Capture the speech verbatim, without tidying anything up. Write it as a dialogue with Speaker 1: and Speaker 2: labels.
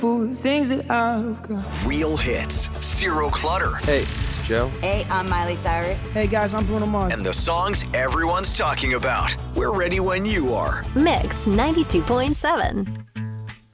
Speaker 1: For the things that I've got.
Speaker 2: Real hits, zero clutter.
Speaker 3: Hey, it's Joe.
Speaker 4: Hey, I'm Miley Cyrus.
Speaker 1: Hey guys, I'm Bruno Mars.
Speaker 2: And the songs everyone's talking about. We're ready when you are.
Speaker 5: Mix ninety-two point seven.